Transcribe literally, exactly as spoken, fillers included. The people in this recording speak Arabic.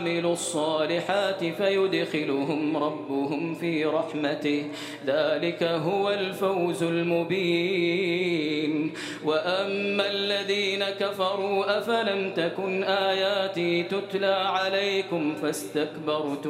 عملوا الصالحات فيدخلهم ربهم في رحمته ذلك هو الفوز المبين. وأما الذين كفروا أفلم تكن آياتي تتلى عليكم فاستكبرتم